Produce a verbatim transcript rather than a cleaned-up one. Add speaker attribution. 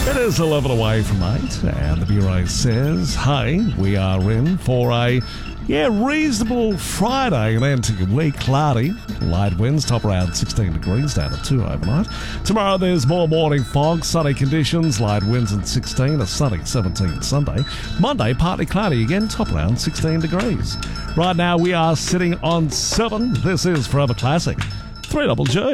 Speaker 1: It is eleven away from eight, and the Bureau says, hey, we are in for a, yeah, reasonable Friday and end to your week. Cloudy, light winds, top around sixteen degrees, down to two overnight. Tomorrow there's more morning fog, sunny conditions, light winds and sixteen, a sunny seventeen Sunday. Monday, partly cloudy again, top around sixteen degrees. Right now we are sitting on seven. This is Forever Classic, three double G.